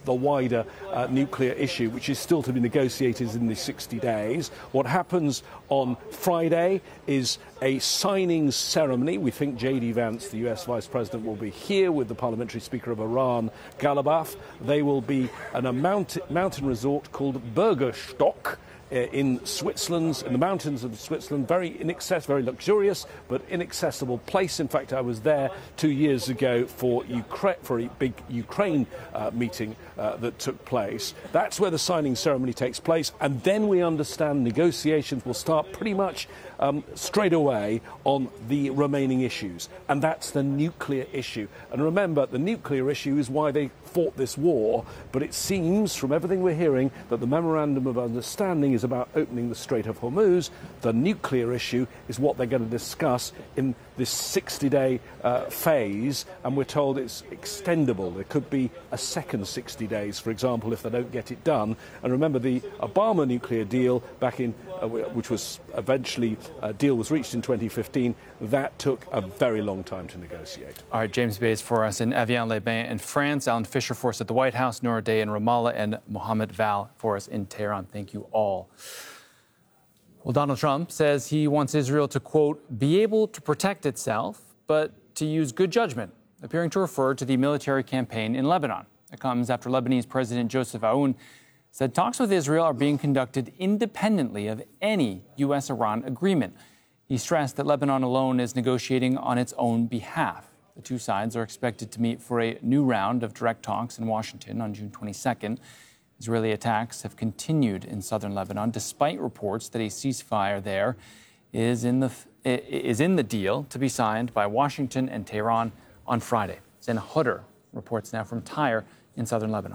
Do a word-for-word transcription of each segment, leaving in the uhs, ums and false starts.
the wider uh, nuclear issue, which is still to be negotiated in the sixty days. What happens on Friday is a signing ceremony. We think J D Vance, the U S Vice President, will be here with the Parliamentary Speaker of Iran, Ghalibaf. They will be in a mountain, mountain resort called Bergerstock in Switzerland, in the mountains of Switzerland, very inaccessible, very luxurious, but inaccessible place. In fact, I was there two years ago for Ukraine, for a big Ukraine uh, meeting uh, that took place. That's where the signing ceremony takes place, and then we understand negotiations will start pretty much um, straight away on the remaining issues, and that's the nuclear issue. And remember, the nuclear issue is why they fought this war, but it seems, from everything we're hearing, that the Memorandum of Understanding is about opening the Strait of Hormuz. The nuclear issue is what they're going to discuss in this sixty-day uh, phase, and we're told it's extendable. There could be a second sixty days, for example, if they don't get it done. And remember, the Obama nuclear deal back in, uh, which was eventually, a deal was reached in twenty fifteen, that took a very long time to negotiate. All right, James Bays for us in Evian-les-Bains in France, Alan Fisher for us at the White House, Noura Day in Ramallah, and Mohammed Val for us in Tehran. Thank you all. Well, Donald Trump says he wants Israel to, quote, be able to protect itself, but to use good judgment, appearing to refer to the military campaign in Lebanon. It comes after Lebanese President Joseph Aoun said talks with Israel are being conducted independently of any U S Iran agreement. He stressed that Lebanon alone is negotiating on its own behalf. The two sides are expected to meet for a new round of direct talks in Washington on June twenty-second. Israeli attacks have continued in southern Lebanon, despite reports that a ceasefire there is in the is in the deal to be signed by Washington and Tehran on Friday. Zena Hutter reports now from Tyre in southern Lebanon.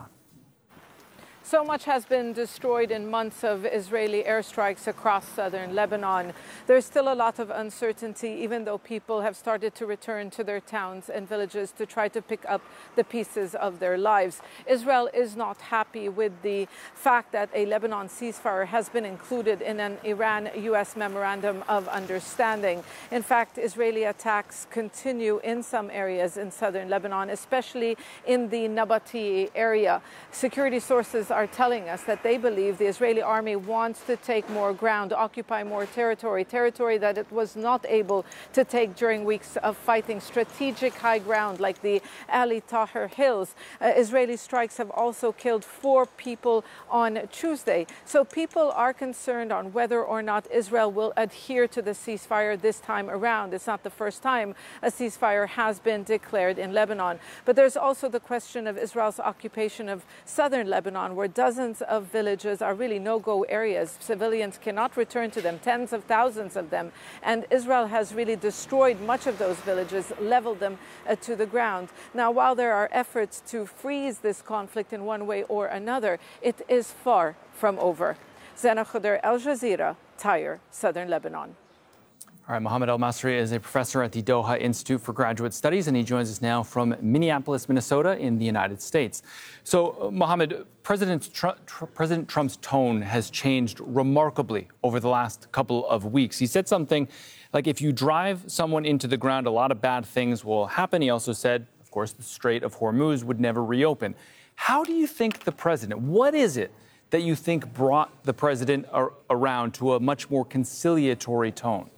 So much has been destroyed in months of Israeli airstrikes across southern Lebanon. There's still a lot of uncertainty, even though people have started to return to their towns and villages to try to pick up the pieces of their lives. Israel is not happy with the fact that a Lebanon ceasefire has been included in an Iran-U S Memorandum of Understanding. In fact, Israeli attacks continue in some areas in southern Lebanon, especially in the Nabati area. Security sources are telling us that they believe the Israeli army wants to take more ground, occupy more territory, territory that it was not able to take during weeks of fighting, strategic high ground like the Ali Tahrir Hills. Uh, Israeli strikes have also killed four people on Tuesday. So people are concerned on whether or not Israel will adhere to the ceasefire this time around. It's not the first time a ceasefire has been declared in Lebanon. But there's also the question of Israel's occupation of southern Lebanon, where dozens of villages are really no-go areas. Civilians cannot return to them, tens of thousands of them. And Israel has really destroyed much of those villages, leveled them uh, to the ground. Now, while there are efforts to freeze this conflict in one way or another, it is far from over. Zena Khuder, Al Jazeera, Tyre, southern Lebanon. All right, Mohammed El-Masri is a professor at the Doha Institute for Graduate Studies, and he joins us now from Minneapolis, Minnesota, in the United States. So, uh, Mohammed, President, Tr- Tr- President Trump's tone has changed remarkably over the last couple of weeks. He said something like, if you drive someone into the ground, a lot of bad things will happen. He also said, of course, the Strait of Hormuz would never reopen. How do you think the president, what is it that you think brought the president ar- around to a much more conciliatory tone?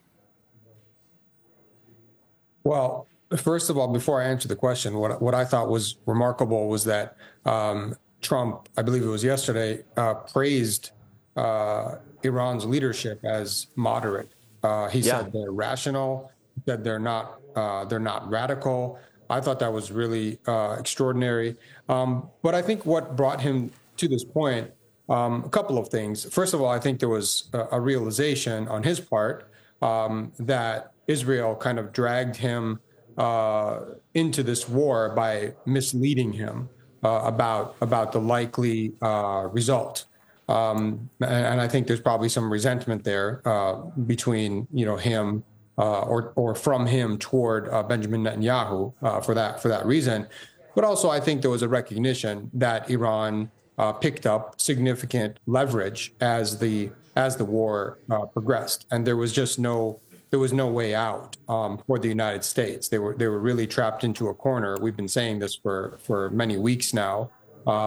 Well, first of all, before I answer the question, what what I thought was remarkable was that um, Trump, I believe it was yesterday, uh, praised uh, Iran's leadership as moderate. Uh, he yeah. said they're rational, said they're not uh, they're not radical. I thought that was really uh, extraordinary. Um, but I think what brought him to this point, um, a couple of things. First of all, I think there was a, a realization on his part um, that Israel kind of dragged him uh, into this war by misleading him uh, about about the likely uh, result, um, and, and I think there's probably some resentment there uh, between you know him uh, or or from him toward uh, Benjamin Netanyahu uh, for that for that reason, but also I think there was a recognition that Iran uh, picked up significant leverage as the as the war uh, progressed, and there was just no. There was no way out um, for the United States. They were they were really trapped into a corner. We've been saying this for, for many weeks now.